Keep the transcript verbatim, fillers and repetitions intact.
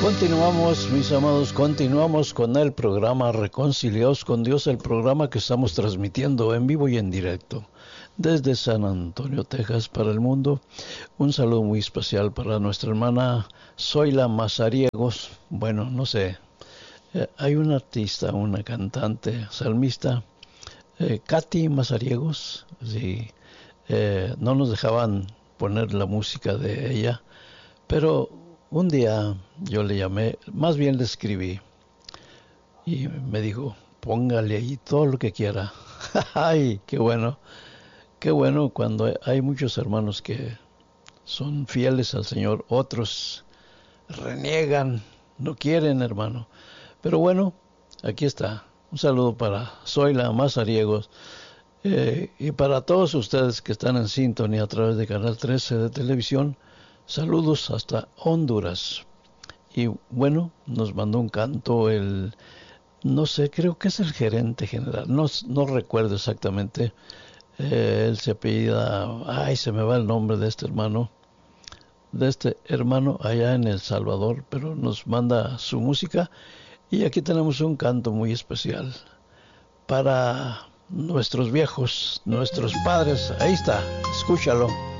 Continuamos, mis amados, continuamos con el programa Reconciliados con Dios, el programa que estamos transmitiendo en vivo y en directo desde San Antonio, Texas, para el mundo. Un saludo muy especial para nuestra hermana Zoila Mazariegos. Bueno, no sé, eh, hay una artista, una cantante, salmista, eh, Katy Mazariegos, sí, eh, no nos dejaban poner la música de ella, pero un día yo le llamé, más bien le escribí, y me dijo, póngale ahí todo lo que quiera. Ay, qué bueno, qué bueno cuando hay muchos hermanos que son fieles al Señor, otros reniegan, no quieren, hermano. Pero bueno, aquí está. Un saludo para Zoila Mazariegos, eh, y para todos ustedes que están en sintonía a través de Canal trece de televisión. Saludos hasta Honduras. Y bueno, nos mandó un canto el, no sé, creo que es el gerente general, no, no recuerdo exactamente. Eh, él se apellida, ay, se me va el nombre de este hermano, de este hermano allá en El Salvador, pero nos manda su música. Y aquí tenemos un canto muy especial para nuestros viejos, nuestros padres. Ahí está, escúchalo.